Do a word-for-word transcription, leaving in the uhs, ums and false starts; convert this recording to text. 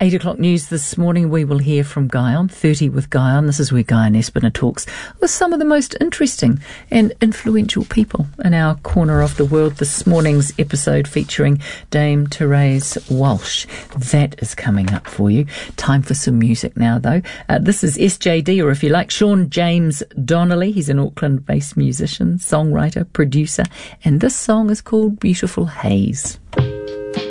Eight o'clock news this morning. We will hear from Guyon, thirty with Guyon. This is where Guyon Espiner talks with some of the most interesting and influential people in our corner of the world. This morning's episode featuring Dame Therese Walsh. That is coming up for you. Time for some music now, though. Uh, this is S J D, or if you like, Sean James Donnelly. He's an Auckland-based musician, songwriter, producer, and this song is called Beautiful Haze.